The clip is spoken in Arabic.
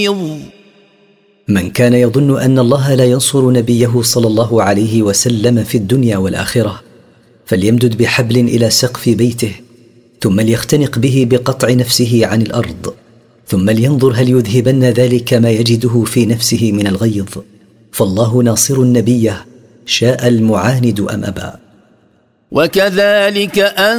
من كان يظن أن الله لا ينصر نبيه صلى الله عليه وسلم في الدنيا والآخرة فليمدد بحبل إلى سقف بيته، ثم ليختنق به بقطع نفسه عن الأرض، ثم لينظر هل يذهبن ذلك ما يجده في نفسه من الغيظ، فالله ناصر النبي شاء المعاند أم أبى. وكذلك